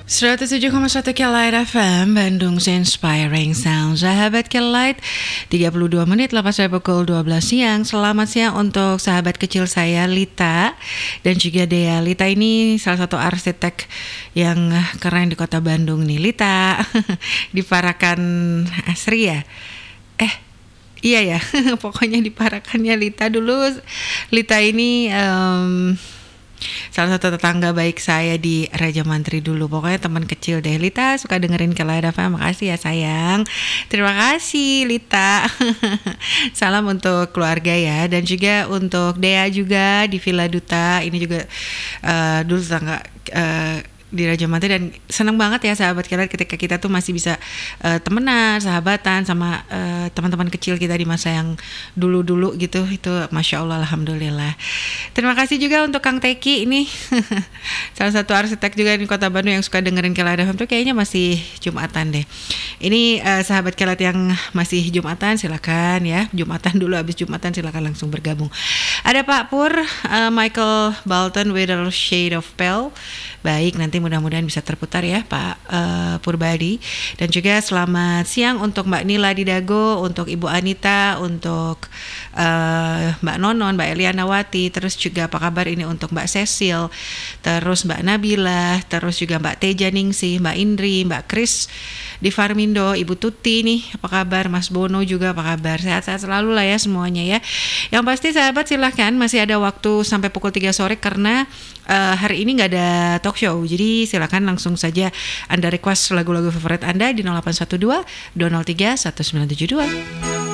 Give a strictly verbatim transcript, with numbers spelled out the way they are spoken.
seratus tujuh koma satu Kelight F M Bandung Inspiring Sound. Sahabat Kelight, tiga puluh dua menit lepas dari pukul dua belas siang. Selamat siang untuk sahabat kecil saya Lita dan juga Dea. Lita ini salah satu arsitek yang keren di kota Bandung nih. Lita di Parakan Asri ya? Eh iya ya, pokoknya di Parakannya Lita dulu. Lita ini um, salah satu tetangga baik saya di Raja Mantri dulu. Pokoknya teman kecil deh. Lita suka dengerin Kelight F M. Makasih ya sayang. Terima kasih Lita. Salam untuk keluarga ya. Dan juga untuk Dea juga di Villa Duta. Ini juga uh, dulu tetangga uh, di Raja Mantri, dan senang banget ya sahabat Kelight ketika kita tuh masih bisa uh, temenan, sahabatan sama uh, teman-teman kecil kita di masa yang dulu-dulu gitu. Itu Masya Allah, Alhamdulillah. Terima kasih juga untuk Kang Teki ini salah satu arsitek juga di kota Bandung yang suka dengerin Kelight F M tuh kayaknya masih Jumatan deh. Ini uh, sahabat Kelight yang masih Jumatan silakan ya, Jumatan dulu, habis Jumatan silakan langsung bergabung. Ada Pak Pur, uh, Michael Bolton with a Shade of Pale. Baik, nanti mudah-mudahan bisa terputar ya Pak uh, Purbadi. Dan juga selamat siang untuk Mbak Nila di Dago, untuk Ibu Anita, untuk uh, Mbak Nonon, Mbak Eliana Wati, terus juga apa kabar ini untuk Mbak Cecil, terus Mbak Nabila, terus juga Mbak Teja Ningsih, Mbak Indri, Mbak Kris di Farmindo, Ibu Tuti nih, apa kabar, Mas Bono juga apa kabar, sehat-sehat selalu lah ya semuanya ya. Yang pasti sahabat silahkan, masih ada waktu sampai pukul tiga sore karena uh, hari ini nggak ada talk show, jadi silakan langsung saja Anda request lagu-lagu favorit Anda di nol delapan satu dua dua nol tiga satu sembilan tujuh dua.